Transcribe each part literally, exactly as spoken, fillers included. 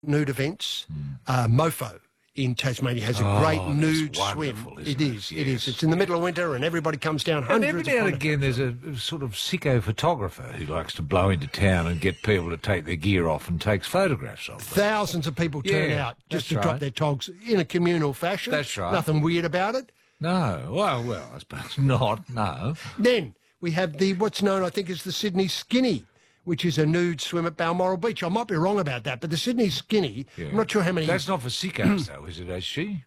nude events. Uh, Mofo in Tasmania has a Oh, great that's nude swim. wonderful, isn't It it? is, it Yes. is. It's in the middle of winter and everybody comes down And hundreds every now and of again there's a a sort of sicko photographer who likes to blow into town and get people to take their gear off and takes photographs of them. Thousands of people turn Yeah, out just that's to drop right. their togs in a communal fashion. That's right. Nothing weird about it. No, well, well, I suppose not, no. Then we have the, what's known, I think, as the Sydney Skinny, which is a nude swim at Balmoral Beach. I might be wrong about that, but the Sydney Skinny, Yeah. I'm not sure how many... That's not for sickos, though, is it, H G?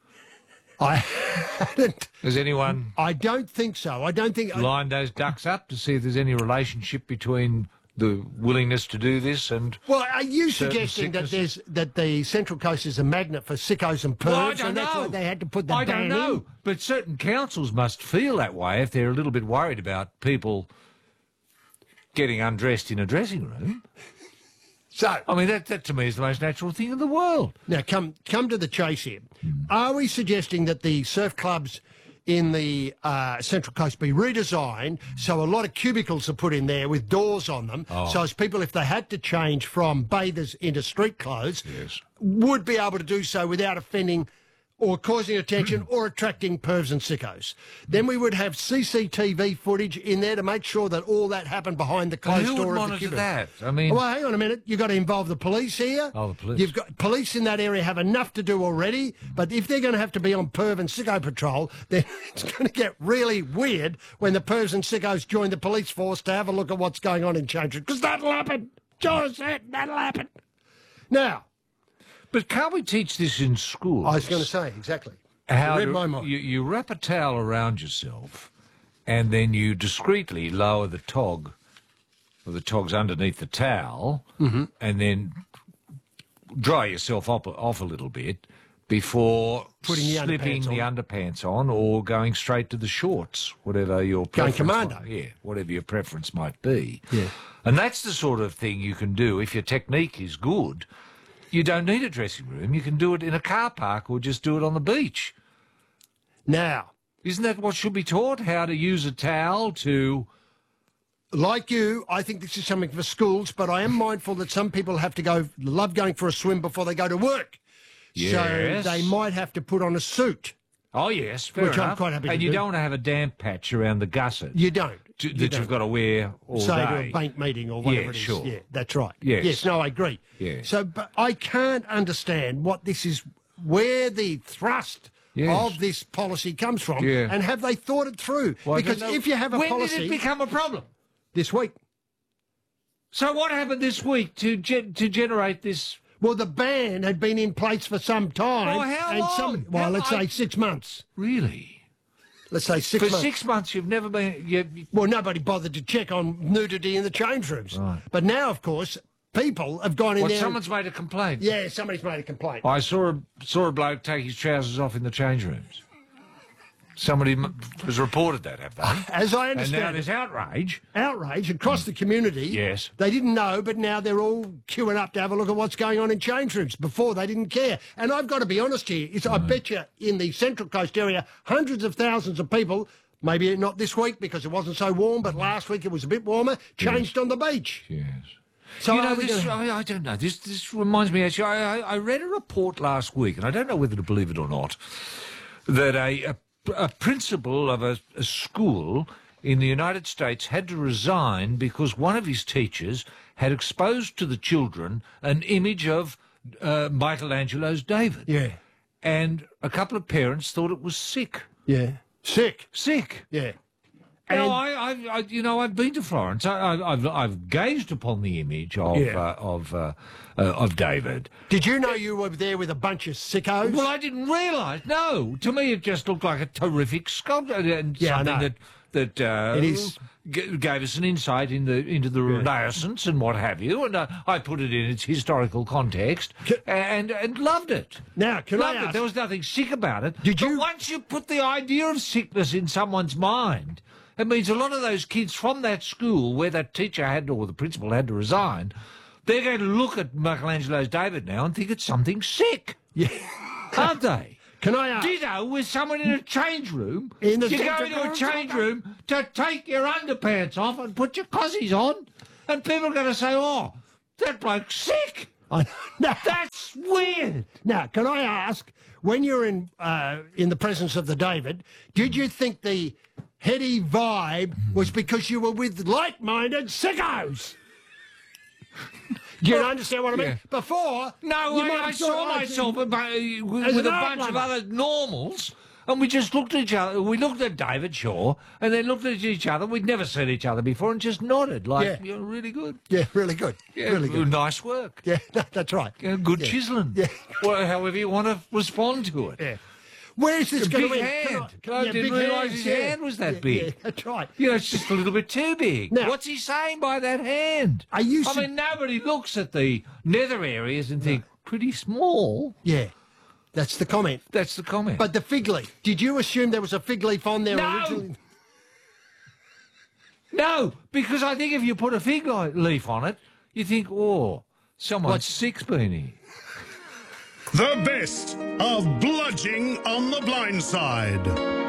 I hadn't... Has anyone I don't think so. I don't think... lined those ducks up to see if there's any relationship between the willingness to do this and... Well, are you certain suggesting that sicknesses? there's that the Central Coast is a magnet for sickos and pervs, Well, I don't and that's know. why they had to put the I ban don't know, in? but certain councils must feel that way if they're a little bit worried about people getting undressed in a dressing room. So, I mean, that, that to me is the most natural thing in the world. now come come to the chase here. Are we suggesting that the surf clubs in the uh, Central Coast be redesigned so a lot of cubicles are put in there with doors on them, Oh. so as people, if they had to change from bathers into street clothes, Yes. would be able to do so without offending or causing attention or attracting pervs and sickos. Then we would have C C T V footage in there to make sure that all that happened behind the closed Who door would of the monitor cubicle. that? I mean, Well, hang on a minute. You've got to involve the police here. Oh, the police. You've got police in that area have enough to do already, but if they're going to have to be on perv and sicko patrol, then it's going to get really weird when the pervs and sickos join the police force to have a look at what's going on in Change because that'll happen. John said that'll happen. Now, but can't we teach this in schools? I was going to say exactly. How You read to- my mind. You, you wrap a towel around yourself and then you discreetly lower the tog, or the tog's underneath the towel, Mm-hmm. and then dry yourself up, off a little bit before Putting the slipping underpants the on. underpants on or going straight to the shorts, whatever your Going preference commando. might- yeah, whatever your preference might be. Yeah. And that's the sort of thing you can do if your technique is good. You don't need a dressing room. You can do it in a car park or just do it on the beach. Now, Isn't that what should be taught? How to use a towel to... like you, I think this is something for schools, but I am mindful that some people have to go, love going for a swim before they go to work. Yes. So they might have to put on a suit. Oh, yes, fair Which I'm enough. quite happy to And you do. don't want to have a damp patch around the gusset You don't. to, You that don't. you've got to wear all Say to day. a bank meeting or whatever Yeah, it is. sure. Yeah, that's right. Yes. Yes, no, I agree. Yes. So, but I can't understand what this is, where the thrust Yes. of this policy comes from, Yeah. and have they thought it through? Well, I because don't know- if you have a when policy did it become a problem? this week, So what happened this week to gen- to generate this? well, the ban had been in place for some time. Well, how and long? Some, well, How- let's I- say six months. Really? Let's say six For months. six months, you've never been. You, Well, nobody bothered to check on nudity in the change rooms. Right. But now, of course, people have gone in what? there. and- Someone's made a complaint. yeah, somebody's made a complaint. I saw a saw a bloke take his trousers off in the change rooms. Somebody m- has reported that, have they? As I And now understand there's it, outrage. outrage across the community. Yes. They didn't know, but now they're all queuing up to have a look at what's going on in change rooms. Before, they didn't care. And I've got to be honest here. Is I bet you in the Central Coast area, hundreds of thousands of people, maybe not this week because it wasn't so warm, but last week it was a bit warmer, changed on the beach. Yes. So you know, are we this, gonna- I, I don't know. This this reminds me. Actually, I, I I read a report last week, and I don't know whether to believe it or not, that a a, a principal of a, a school in the United States had to resign because one of his teachers had exposed to the children an image of uh, Michelangelo's David. Yeah. And a couple of parents thought it was sick. Yeah. Sick. Sick. Yeah. No, And- I, I, I, you know, I've been to Florence. I, I, I've, I've gazed upon the image of Yeah. uh, of uh, uh, of David. Did you know you were there with a bunch of sickos? Well, I didn't realise. No, to me, it just looked like a terrific sculpture and Yeah, I something know. that that uh, It is. g- gave us an insight in the, into the Renaissance and what have you. And uh, I put it in its historical context Ca- and and loved it. Now, can I Loved it. ask- There was nothing sick about it. Did But you- once you put the idea of sickness in someone's mind, it means a lot of those kids from that school where that teacher had to, or the principal had to resign, they're going to look at Michelangelo's David now and think it's something sick. Yeah. Aren't they? Can I ask? Ditto with someone in a change room. In the you go centre into a room, change something. room to take your underpants off and put your cossies on, and people are going to say, "Oh, that bloke's sick." I, now, That's weird. now, can I ask, when you're in uh, in the presence of the David, did you think the heady vibe was because you were with like-minded sickos? Do you understand what I mean? Yeah. Before, No, you I, might I have saw thought, myself a bu- with, As with an a bunch of outlander. other normals, and we just looked at each other. We looked at David Shaw, and then looked at each other. We'd never seen each other before, and just nodded like, Yeah. "You're really good. Yeah, really good. Yeah, really good. Nice work. Yeah, that's right. Yeah, good Yeah. chiseling. Yeah. Well, however you want to respond to it. Yeah. Where's this A going big to hand. Can I yeah, didn't big realise hands, his yeah. hand was that Yeah, big. Yeah, that's right. You know, it's just a little bit too big. Now- What's he saying by that hand? Are you I su- mean, nobody looks at the nether areas and think, pretty small. Yeah, that's the comment. That's the comment. But the fig leaf, did you assume there was a fig leaf on there No. originally? No, because I think if you put a fig li- leaf on it, you think, oh, someone's What's- six beanie. The best of Bludging on the Blind Side.